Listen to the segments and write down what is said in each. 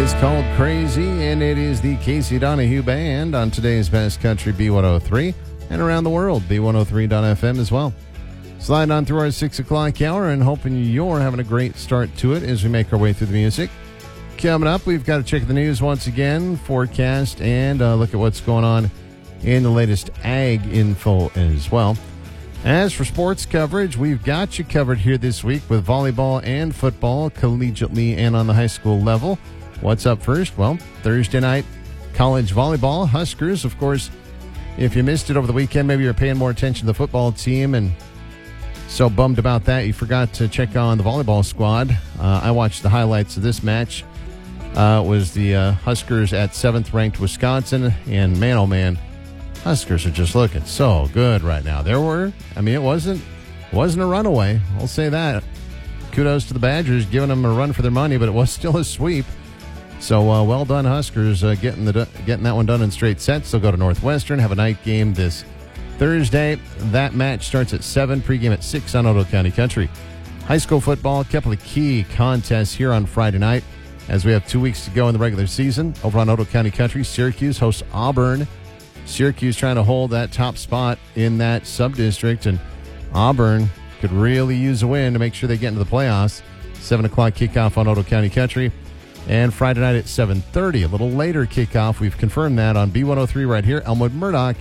It's called Crazy, and it is the Casey Donahue Band on today's Best Country B103 and around the world, B103.fm as well. Sliding on through our 6 o'clock hour and hoping you're having a great start to it as we make our way through the music. Coming up, we've got to check the news once again, forecast, and look at what's going on in the latest ag info as well. As for sports coverage, we've got you covered here this week with volleyball and football, collegiately and on the high school level. What's up first? Well, Thursday night, college volleyball. Huskers, of course, if you missed it over the weekend, maybe you're paying more attention to the football team and so bummed about that you forgot to check on the volleyball squad. I watched the highlights of this match. It was the Huskers at 7th-ranked Wisconsin, and man, oh man, Huskers are just looking so good right now. It wasn't a runaway, I'll say that. Kudos to the Badgers, giving them a run for their money, but it was still a sweep. So well done, Huskers, getting that one done in straight sets. They'll go to Northwestern, have a night game this Thursday. That match starts at 7, pregame at 6 on Otoe County Country. High school football, a couple of key contests here on Friday night as we have 2 weeks to go in the regular season. Over on Otoe County Country, Syracuse hosts Auburn. Syracuse trying to hold that top spot in that sub-district, and Auburn could really use a win to make sure they get into the playoffs. 7 o'clock kickoff on Otoe County Country. And Friday night at 7:30, a little later kickoff. We've confirmed that on B103 right here. Elmwood Murdoch,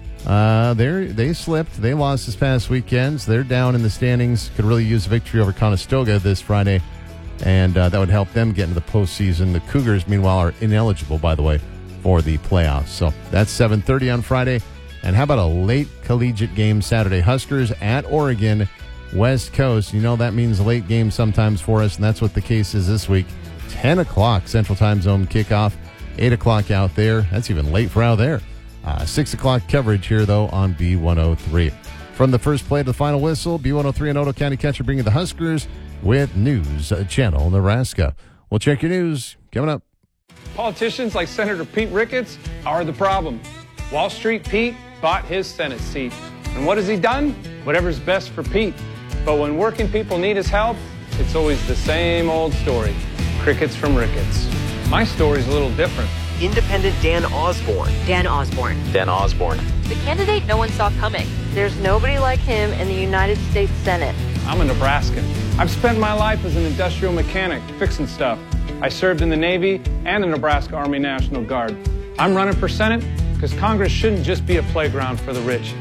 they slipped. They lost this past weekend. So they're down in the standings. Could really use a victory over Conestoga this Friday, and that would help them get into the postseason. The Cougars, meanwhile, are ineligible, by the way, for the playoffs. So that's 7:30 on Friday. And how about a late collegiate game Saturday? Huskers at Oregon, West Coast. You know that means a late game sometimes for us, and that's what the case is this week. 10 o'clock Central Time Zone kickoff, 8 o'clock out there. That's even late for out there. 6 o'clock coverage here, though, on B103. From the first play to the final whistle, B103 and Otoe County Country bringing the Huskers with News Channel Nebraska. We'll check your news coming up. Politicians like Senator Pete Ricketts are the problem. Wall Street Pete bought his Senate seat. And what has he done? Whatever's best for Pete. But when working people need his help, it's always the same old story. Crickets from Ricketts. My story's a little different. Independent Dan Osborne. Dan Osborne. Dan Osborne. The candidate no one saw coming. There's nobody like him in the United States Senate. I'm a Nebraskan. I've spent my life as an industrial mechanic, fixing stuff. I served in the Navy and the Nebraska Army National Guard. I'm running for Senate because Congress shouldn't just be a playground for the rich.